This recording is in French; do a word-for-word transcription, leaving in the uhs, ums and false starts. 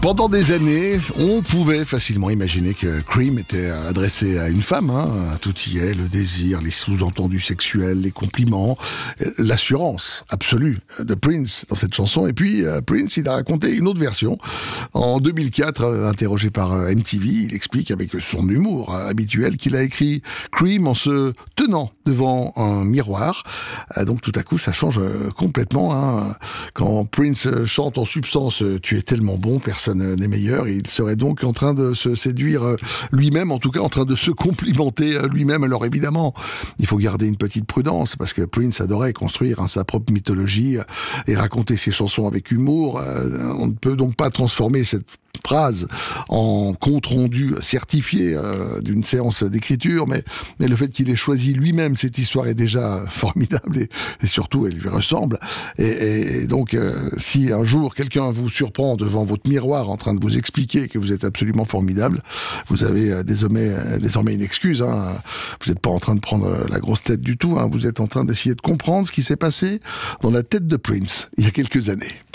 Pendant des années, on pouvait facilement imaginer que Cream était adressé à une femme, hein, à tout y est, le désir, les sous-entendus sexuels, les compliments, l'assurance absolue de Prince dans cette chanson. Et puis Prince, il a raconté une autre version. En deux mille quatre, interrogé par M T V, il explique avec son humour habituel qu'il a écrit Cream en se tenant devant un miroir. Donc tout à coup, ça change complètement. Hein. Quand Prince chante en substance « Tu es tellement bon, personne n'est meilleur », il serait donc en train de se séduire lui-même, en tout cas en train de se complimenter lui-même. Alors évidemment, il faut garder une petite prudence, parce que Prince adorait construire hein, sa propre mythologie et raconter ses chansons avec humour. On ne peut donc pas transformer cette phrase en compte rendu certifié euh, d'une séance d'écriture, mais, mais le fait qu'il ait choisi lui-même cette histoire est déjà formidable et, et surtout elle lui ressemble. Et, et, et donc euh, si un jour quelqu'un vous surprend devant votre miroir en train de vous expliquer que vous êtes absolument formidable, vous avez euh, désormais, euh, désormais une excuse. Hein. Vous n'êtes pas en train de prendre la grosse tête du tout, hein. Vous êtes en train d'essayer de comprendre ce qui s'est passé dans la tête de Prince il y a quelques années.